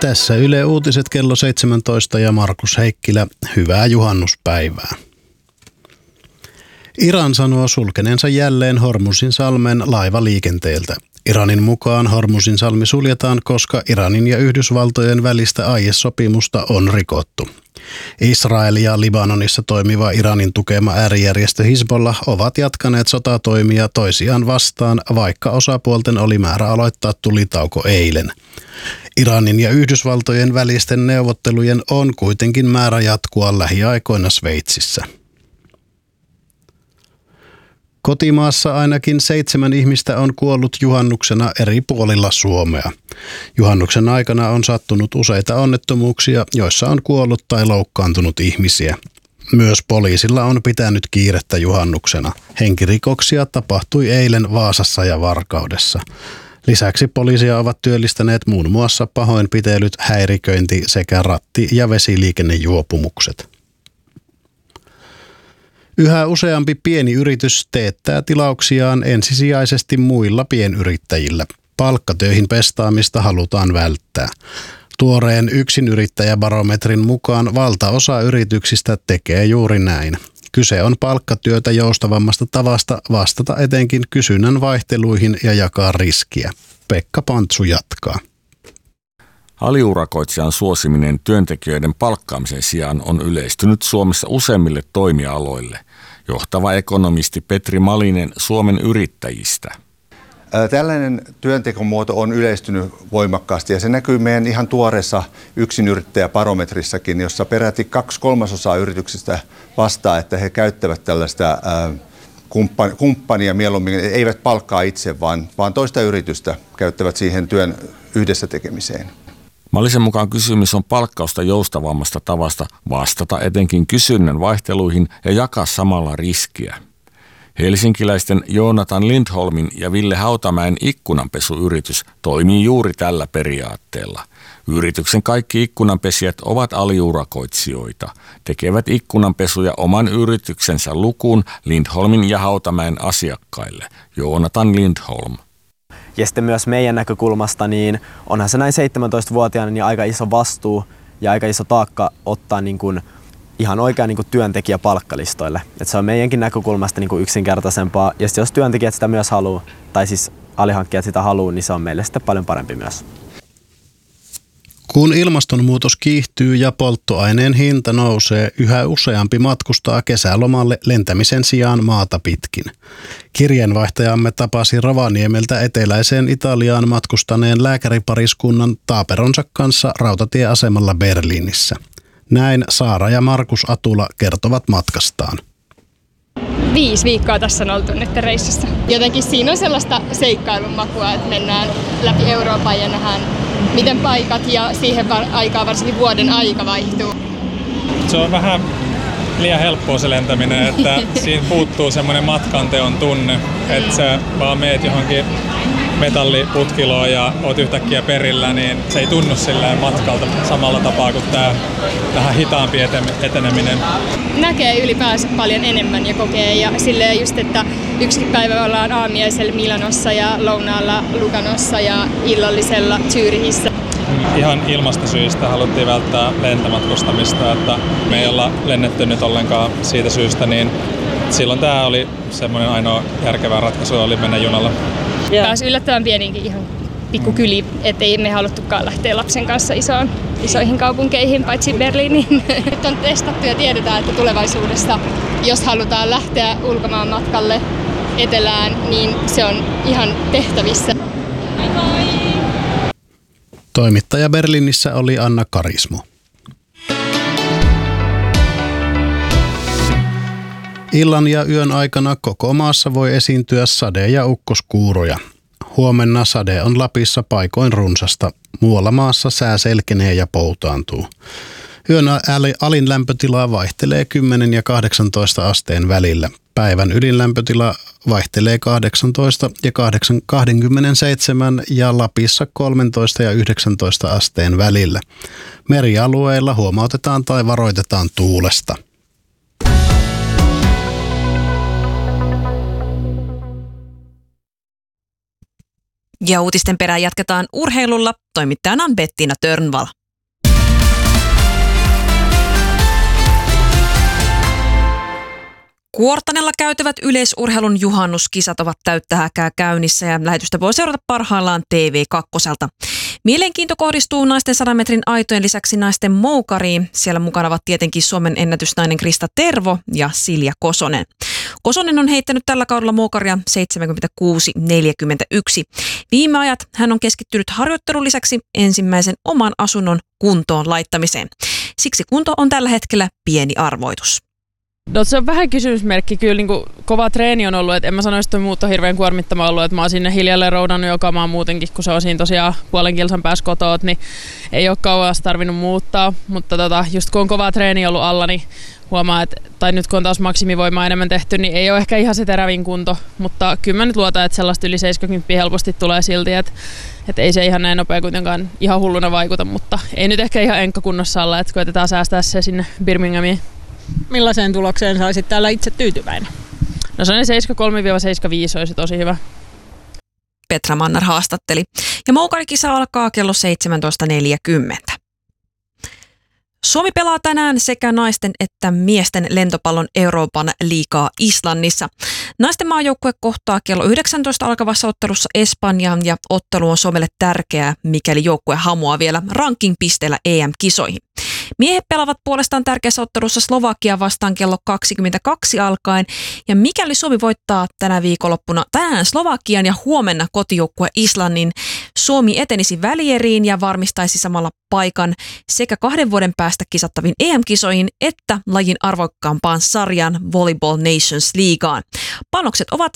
Tässä Yle Uutiset kello 17 ja Markus Heikkilä. Hyvää juhannuspäivää. Iran sanoo sulkeneensa jälleen Hormuzinsalmen laivaliikenteeltä. Iranin mukaan Hormuzinsalmi suljetaan, koska Iranin ja Yhdysvaltojen välistä aiesopimusta on rikottu. Israel ja Libanonissa toimiva Iranin tukema äärijärjestö Hizbollah ovat jatkaneet sotatoimia toisiaan vastaan, vaikka osapuolten oli määrä aloittaa tulitauko eilen. Iranin ja Yhdysvaltojen välisten neuvottelujen on kuitenkin määrä jatkua lähiaikoina Sveitsissä. Kotimaassa ainakin 7 ihmistä on kuollut juhannuksena eri puolilla Suomea. Juhannuksen aikana on sattunut useita onnettomuuksia, joissa on kuollut tai loukkaantunut ihmisiä. Myös poliisilla on pitänyt kiirettä juhannuksena. Henkirikoksia tapahtui eilen Vaasassa ja Varkaudessa. Lisäksi poliisia ovat työllistäneet muun muassa pahoinpitelyt, häiriköinti sekä ratti- ja vesiliikennejuopumukset. Yhä useampi pieni yritys teettää tilauksiaan ensisijaisesti muilla pienyrittäjillä. Palkkatöihin pestaamista halutaan välttää. Tuoreen yksinyrittäjäbarometrin mukaan valtaosa yrityksistä tekee juuri näin. Kyse on palkkatyötä joustavammasta tavasta vastata etenkin kysynnän vaihteluihin ja jakaa riskiä. Pekka Pantsu jatkaa. Aliurakoitsijan suosiminen työntekijöiden palkkaamisen sijaan on yleistynyt Suomessa useimmille toimialoille. Johtava ekonomisti Petri Malinen Suomen Yrittäjistä. Tällainen työntekomuoto on yleistynyt voimakkaasti ja se näkyy meidän ihan tuoreessa yksinyrittäjäbarometrissakin, jossa peräti 2/3 yrityksistä vastaa, että he käyttävät tällaista kumppania mieluummin, eivät palkkaa itse, vaan toista yritystä käyttävät siihen työn yhdessä tekemiseen. Malisen mukaan kysymys on palkkausta joustavammasta tavasta vastata etenkin kysynnän vaihteluihin ja jakaa samalla riskiä. Helsinkiläisten Joonatan Lindholmin ja Ville Hautamäen ikkunanpesuyritys toimii juuri tällä periaatteella. Yrityksen kaikki ikkunanpesijät ovat aliurakoitsijoita, tekevät ikkunanpesuja oman yrityksensä lukuun Lindholmin ja Hautamäen asiakkaille. Joonatan Lindholm. Ja sitten myös meidän näkökulmasta, niin onhan se näin 17-vuotiaana niin aika iso vastuu ja aika iso taakka ottaa niin kuin ihan oikein niin kuin työntekijä palkkalistoille. Et se on meidänkin näkökulmasta niin kuin yksinkertaisempaa. Ja jos työntekijät sitä myös haluaa, tai siis alihankkijat sitä haluaa, niin se on meille sitten paljon parempi myös. Kun ilmastonmuutos kiihtyy ja polttoaineen hinta nousee, yhä useampi matkustaa kesälomalle lentämisen sijaan maata pitkin. Kirjeenvaihtajamme tapasi Rovaniemeltä eteläiseen Italiaan matkustaneen lääkäripariskunnan taaperonsa kanssa rautatieasemalla Berliinissä. Näin Saara ja Markus Atula kertovat matkastaan. 5 viikkoa tässä on oltu nyt reissussa. Jotenkin siinä on sellaista seikkailun makua, että mennään läpi Euroopan ja nähdään miten paikat ja siihen aikaan varsinkin vuoden aika vaihtuu. Se on vähän liian helppoa se lentäminen, että siinä puuttuu semmoinen matkanteon tunne, että sä vaan meet johonkin metalliputkiloon ja oot yhtäkkiä perillä, niin se ei tunnu silleen matkalta samalla tapaa kuin tää vähän hitaampi eteneminen. Näkee ylipäänsä paljon enemmän ja kokee ja silleen just, että yksikin päivä ollaan aamiaisella Milanossa ja lounaalla Luganossa ja illallisella Zürichissä. Ihan ilmastosyistä haluttiin välttää lentomatkustamista, että me ei olla lennetty nyt ollenkaan siitä syystä, niin silloin tämä oli semmoinen ainoa järkevä ratkaisu, oli mennä junalla. Pääsi yllättävän pieniinkin ihan pikkukyliin, ettei me haluttukaan lähteä lapsen kanssa isoihin kaupunkeihin, paitsi Berliiniin. Nyt on testattu ja tiedetään, että tulevaisuudessa, jos halutaan lähteä ulkomaan matkalle etelään, niin se on ihan tehtävissä. Toimittaja Berliinissä oli Anna Karismo. Illan ja yön aikana koko maassa voi esiintyä sade- ja ukkoskuuroja. Huomenna sade on Lapissa paikoin runsasta. Muualla maassa sää selkenee ja poutaantuu. Yön alin lämpötila vaihtelee 10 ja 18 asteen välillä. Päivän ydinlämpötila vaihtelee 18 ja 27 ja Lapissa 13 ja 19 asteen välillä. Merialueilla huomautetaan tai varoitetaan tuulesta. Ja uutisten perään jatketaan urheilulla. Toimittajana on Bettina Törnvall. Kuortanella käytävät yleisurheilun juhannuskisat ovat täyttä häkää käynnissä ja lähetystä voi seurata parhaillaan TV2. Mielenkiinto kohdistuu naisten 100 metrin aitojen lisäksi naisten moukariin. Siellä mukana ovat tietenkin Suomen ennätysnainen Krista Tervo ja Silja Kosonen. Kosonen on heittänyt tällä kaudella moukaria 76,41. Viime ajat hän on keskittynyt harjoittelun lisäksi ensimmäisen oman asunnon kuntoon laittamiseen. Siksi kunto on tällä hetkellä pieni arvoitus. No se on vähän kysymysmerkki. Kyllä niin kuin kova treeni on ollut. Et en mä sanoisi, että muut on hirveän kuormittama ollut. Et mä oon sinne hiljalleen roudannut joka maan muutenkin, kun se on siinä tosiaan puolen kilsan päässä kotoot, niin ei ole kauas tarvinnut muuttaa. Mutta just kun on kova treeni ollut alla, niin huomaa, tai nyt kun on taas maksimivoimaa enemmän tehty, niin ei ole ehkä ihan se terävin kunto. Mutta kyllä mä nyt luotan, että sellaista yli 70 helposti tulee silti. Että ei se ihan näin nopea kuitenkaan ihan hulluna vaikuta, mutta ei nyt ehkä ihan enkkakunnossa alla, että koetetaan säästää se sinne Birminghamiin. Millaiseen tulokseen saisit täällä itse tyytyväinen? No sellainen 73-75 olisi tosi hyvä. Petra Manner haastatteli. Ja moukarikisa alkaa kello 17.40. Suomi pelaa tänään sekä naisten että miesten lentopallon Euroopan liigaa Islannissa. Naisten maajoukkue kohtaa kello 19 alkavassa ottelussa Espanjan ja ottelu on Suomelle tärkeää, mikäli joukkue hamuaa vielä ranking-pisteellä EM-kisoihin. Miehet pelaavat puolestaan tärkeässä ottelussa Slovakia vastaan kello 22 alkaen. Ja mikäli Suomi voittaa tänään Slovakian ja huomenna kotijoukkue Islannin, Suomi etenisi välieriin ja varmistaisi samalla paikan sekä 2 vuoden päästä kisattaviin EM-kisoihin että lajin arvokkaampaan sarjan Volleyball Nations Leagueaan. Panokset ovat